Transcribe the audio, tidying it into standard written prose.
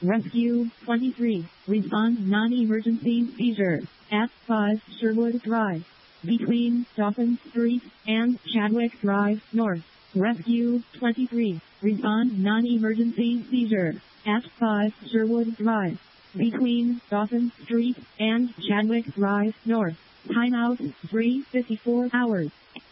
Rescue 23. Respond non-emergency seizure at 5 Sherwood Drive between Dawson Street and Chadwick Drive North. Rescue 23. Respond non-emergency seizure at 5 Sherwood Drive between Dawson Street and Chadwick Drive North. Timeout 3:54 hours.